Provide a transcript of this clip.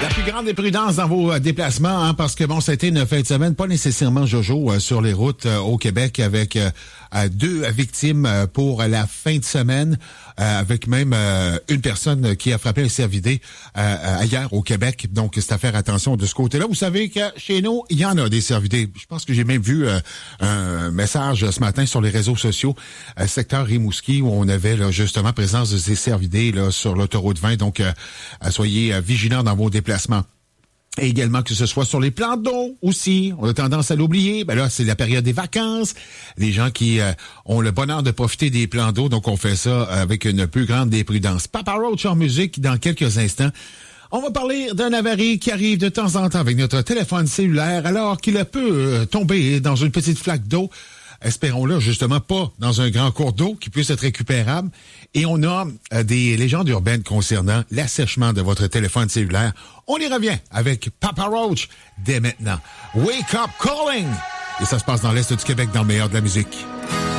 La plus grande des prudences dans vos déplacements, hein, parce que bon, ça a été une fin de semaine pas nécessairement jojo sur les routes au Québec avec 2 victimes pour la fin de semaine, avec même une personne qui a frappé un cervidé ailleurs au Québec. Donc, c'est à faire attention de ce côté-là. Vous savez que chez nous, il y en a des cervidés. Je pense que j'ai même vu un message ce matin sur les réseaux sociaux, secteur Rimouski, où on avait là, justement présence de ces cervidés là, sur l'autoroute 20. Donc, soyez vigilants dans vos déplacements. Et également que ce soit sur les plans d'eau aussi. On a tendance à l'oublier. Ben là, c'est la période des vacances. Les gens qui ont le bonheur de profiter des plans d'eau. Donc, on fait ça avec une plus grande des prudences. Papa Roach en musique dans quelques instants. On va parler d'un avarie qui arrive de temps en temps avec notre téléphone cellulaire alors qu'il peut tomber dans une petite flaque d'eau. Espérons-le, justement, pas dans un grand cours d'eau qui puisse être récupérable. Et on a des légendes urbaines concernant l'assèchement de votre téléphone cellulaire. On y revient avec Papa Roach dès maintenant. Wake Up Calling! Et ça se passe dans l'Est du Québec, dans le meilleur de la musique.